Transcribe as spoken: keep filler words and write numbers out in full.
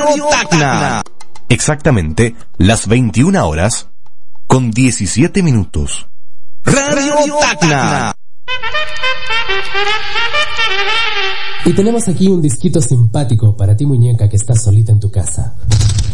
Tacna. Exactamente las veintiuna horas con diecisiete minutos. Radio Tacna. Y tenemos aquí un disquito simpático para ti, muñeca, que estás solita en tu casa.